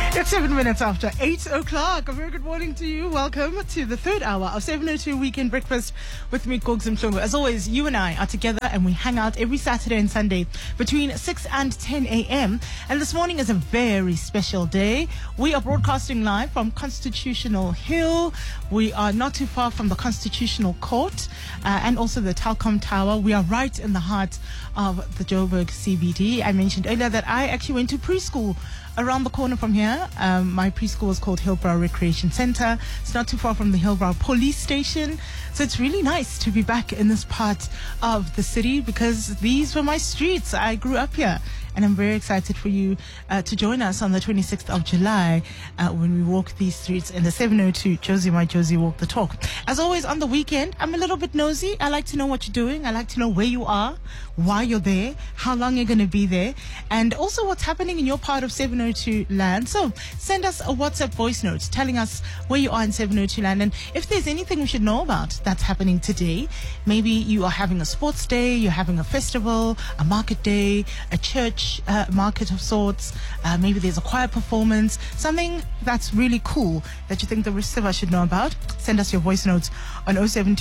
It's 7 minutes after 8 o'clock. A very good morning to you. Welcome to the third hour of 702 Weekend Breakfast with me, Gogs Mhlungu. As always, you and I are together and we hang out every Saturday and Sunday between 6 and 10 a.m. And this morning is a very special day. We are broadcasting live from Constitutional Hill. We are not too far from the Constitutional Court and also the Telkom Tower. We are right in the heart of the Joburg CBD. I mentioned earlier that I actually went to preschool around the corner from here. My preschool was called Hillbrow Recreation Center. It's not too far from the Hillbrow Police Station. So it's really nice to be back in this part of the city because these were my streets. I grew up here. And I'm very excited for you to join us on the 26th of July when we walk these streets in the 702 Josie My Josie Walk the Talk. As always, on the weekend, I'm a little bit nosy. I like to know what you're doing. I like to know where you are, why you're there, how long you're going to be there, and also what's happening in your part of 702 land. So send us a WhatsApp voice note telling us where you are in 702 land and if there's anything we should know about that's happening today. Maybe you are having a sports day, you're having a festival, a market day, a church market of sorts. Maybe there's a choir performance, something that's really cool that you think the rest of us should know about. Send us your voice notes on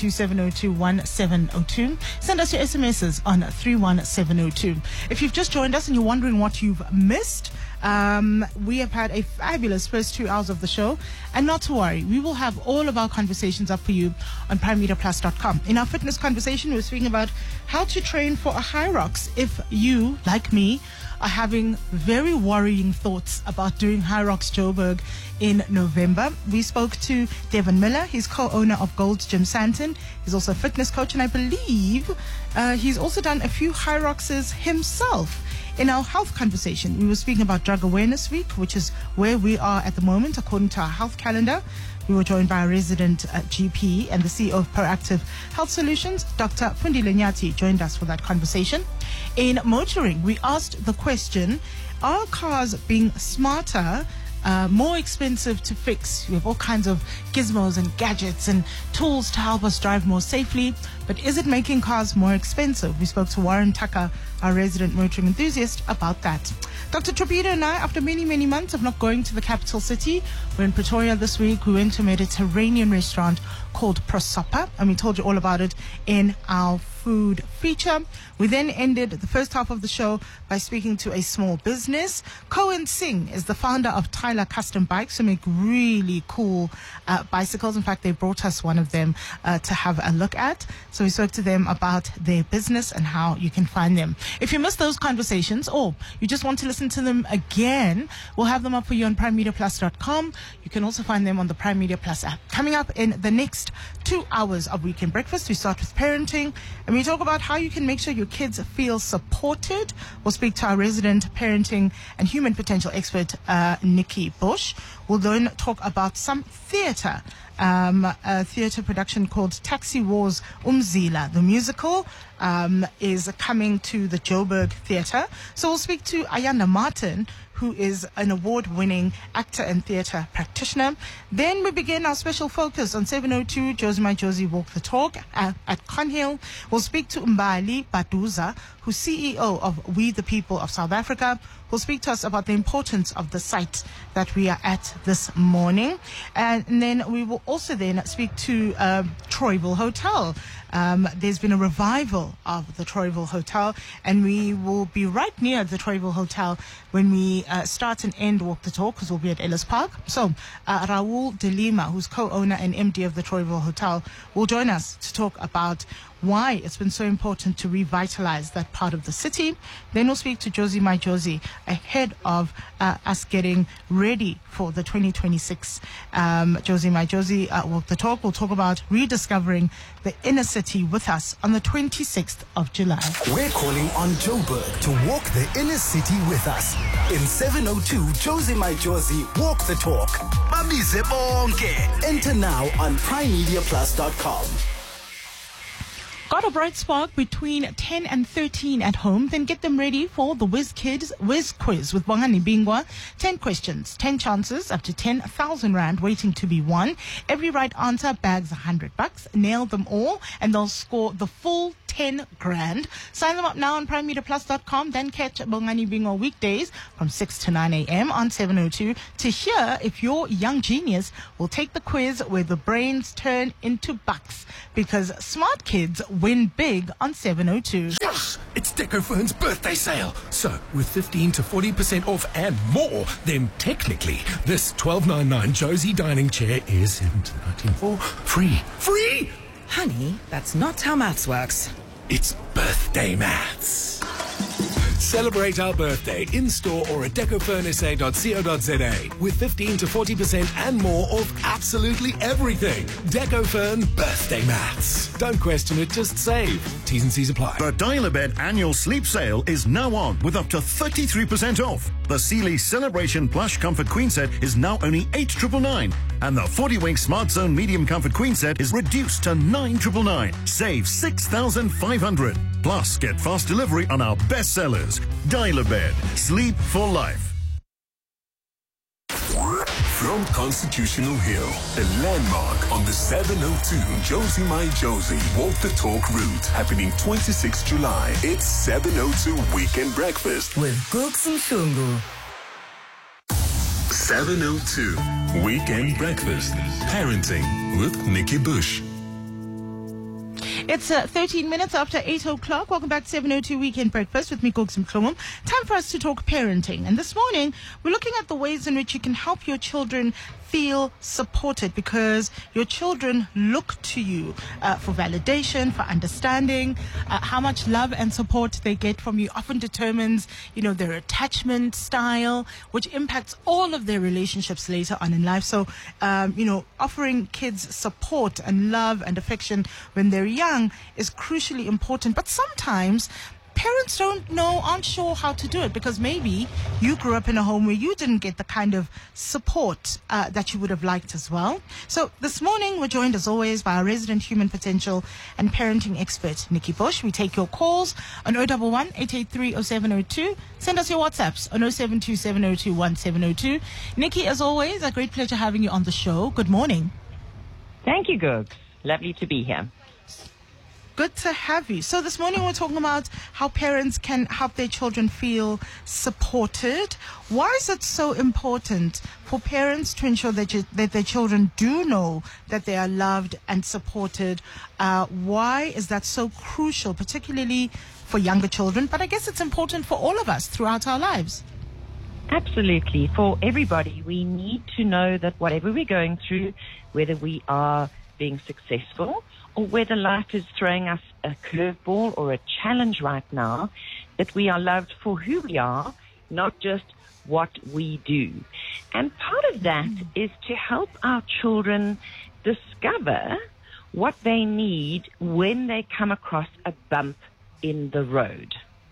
0727021702. Send us your SMSs on 31702. If you've just joined us and you're wondering what you've missed, we have had a fabulous first 2 hours of the show, and not to worry, we will have all of our conversations up for you on PrimeMediaPlus.com. In our fitness conversation, we're speaking about how to train for a Hyrox if you, like me, are having very worrying thoughts about doing Hyrox Joburg in November. We spoke to Devin Miller. He's co-owner of Gold's Gym Sandton. He's also a fitness coach, and I believe he's also done a few Hyroxes himself. In our health conversation, we were speaking about Drug Awareness Week, which is where we are at the moment according to our health calendar. We were joined by a resident GP and the CEO of Proactive Health Solutions, Dr. Fundile Nyati, joined us for that conversation. In motoring, we asked the question, are cars being smarter, more expensive to fix? We have all kinds of gizmos and gadgets and tools to help us drive more safely, but is it making cars more expensive? We spoke to Warren Tucker, our resident motoring enthusiast, about that. Dr. Torpedo and I, after many, many months of not going to the capital city, we're in Pretoria this week. We went to a Mediterranean restaurant called Prosoppa, and we told you all about it in our food feature. We then ended the first half of the show by speaking to a small business. Cohen Singh is the founder of Tyler Custom Bikes, who make really cool bicycles. In fact, they brought us one of them to have a look at. So we spoke to them about their business and how you can find them. If you missed those conversations or you just want to listen to them again, we'll have them up for you on PrimeMediaPlus.com. You can also find them on the Prime Media Plus app. Coming up in the next 2 hours of Weekend Breakfast, we start with parenting, and we talk about how you can make sure your kids feel supported. We'll speak to our resident parenting and human potential expert, Nikki Bush. We'll then talk about some theatre, a theatre production called Taxi Wars Umzila. The musical is coming to the Joburg Theatre. So we'll speak to Ayana Martin, who is an award-winning actor and theatre practitioner. Then we begin our special focus on 702 Josie My Josie Walk the Talk at Conhill. We'll speak to Mbali Baduza, who's CEO of We the People of South Africa, who'll speak to us about the importance of the site that we are at this morning. And then we will also then speak to Troyville Hotel. There's been a revival of the Troyville Hotel, and we will be right near the Troyville Hotel when we start and end Walk the Talk, because we'll be at Ellis Park. So Raul De Lima, who's co-owner and MD of the Troyville Hotel, will join us to talk about why it's been so important to revitalize that part of the city. Then we'll speak to Josie My Josie ahead of us getting ready for the 2026 Josie My Josie Walk the Talk. We'll talk about rediscovering the inner city with us on the 26th of July. We're calling on Joburg to walk the inner city with us. In 702 Josie My Josie Walk the Talk. Babize bonke. Enter now on PrimeMediaPlus.com. Got a bright spark between 10 and 13 at home? Then get them ready for the Whiz Kids Whiz Quiz with Bongani Bingwa. 10 questions, 10 chances, up to 10,000 Rand waiting to be won. Every right answer bags $100. Nail them all and they'll score the full 10 grand. Sign them up now on primemediaplus.com. Then catch Bongani Bingo weekdays from 6 to 9 a.m. on 702 to hear if your young genius will take the quiz where the brains turn into bucks. Because smart kids win big on 702. Yes! It's Decofern's birthday sale. So, with 15 to 40% off and more, then technically, this $12.99 Josie dining chair is $17.94 free. Free! Honey, that's not how maths works. It's birthday maths. Celebrate our birthday in-store or at decofurnsa.co.za with 15 to 40% and more of absolutely everything. Decofern birthday maths. Don't question it, just save. T's and C's apply. The Dial-A-Bed annual sleep sale is now on with up to 33% off. The Sealy Celebration Plush Comfort Queen Set is now only $8,999, and the 40-Wink Smart Zone Medium Comfort Queen Set is reduced to $9,999. Save $6,500. Plus, get fast delivery on our best sellers. Dial-A-Bed. Sleep for life. From Constitutional Hill, a landmark on the 702 Josie My Josie Walk the Talk route, happening 26 July. It's 702 Weekend Breakfast With Gooks and Shungu. 702 Weekend Breakfast. Parenting with Nikki Bush. It's 13 minutes after 8 o'clock. Welcome back to 702 Weekend Breakfast with me, Gooks Mklumum. Time for us to talk parenting. And this morning, we're looking at the ways in which you can help your children feel supported, because your children look to you for validation, for understanding. How much love and support they get from you often determines, their attachment style, which impacts all of their relationships later on in life. So, offering kids support and love and affection when they're young is crucially important. But sometimes parents aren't sure how to do it, because maybe you grew up in a home where you didn't get the kind of support that you would have liked as well. So this morning, we're joined as always by our resident human potential and parenting expert, Nikki Bush. We take your calls on 011 883 0702. Send us your WhatsApps on 072 702 1702. Nikki, as always, a great pleasure having you on the show. Good morning. Thank you, Gooks. Lovely to be here. Good to have you. So this morning we're talking about how parents can help their children feel supported. Why is it so important for parents to ensure that their children do know that they are loved and supported? Why is that so crucial, particularly for younger children? But I guess it's important for all of us throughout our lives. Absolutely. For everybody, we need to know that whatever we're going through, whether we are being successful or whether life is throwing us a curveball or a challenge right now, that we are loved for who we are, not just what we do. And part of that is to help our children discover what they need when they come across a bump in the road.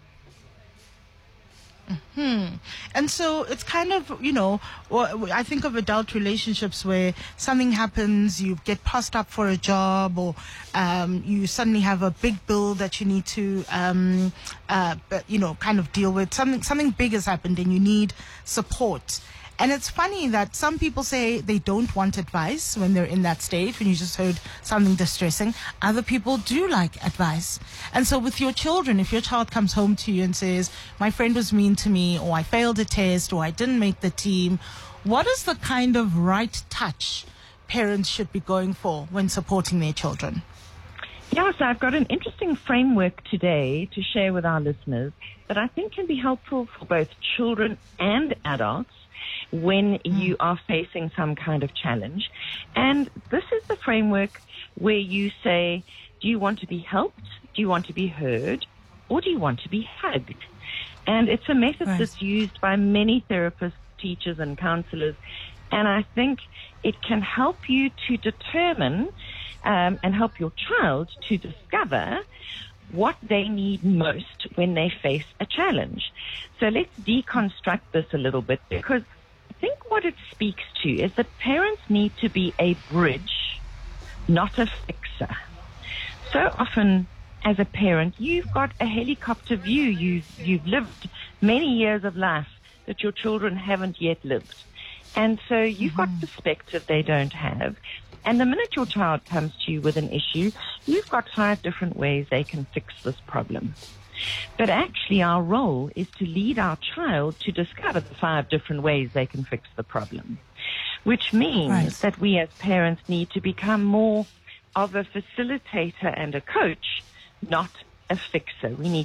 And so it's kind of, I think of adult relationships where something happens, you get passed up for a job, or you suddenly have a big bill that you need to, kind of deal with. Something big has happened and you need support. And it's funny that some people say they don't want advice when they're in that stage, when you just heard something distressing. Other people do like advice. And so with your children, if your child comes home to you and says, my friend was mean to me, or I failed a test, or I didn't make the team, what is the kind of right touch parents should be going for when supporting their children? Yeah, so I've got an interesting framework today to share with our listeners that I think can be helpful for both children and adults when you are facing some kind of challenge. And this is the framework where you say, do you want to be helped? Do you want to be heard? Or do you want to be hugged? And it's a method that's used by many therapists, teachers, and counselors. And I think it can help you to determine and help your child to discover what they need most when they face a challenge. So let's deconstruct this a little bit, because I think what it speaks to is that parents need to be a bridge, not a fixer. So often as a parent, you've got a helicopter view. You've lived many years of life that your children haven't yet lived. And so you've got perspective they don't have. And the minute your child comes to you with an issue, you've got 5 different ways they can fix this problem. But actually, our role is to lead our child to discover the 5 different ways they can fix the problem, which means that we as parents need to become more of a facilitator and a coach, not a fixer. We need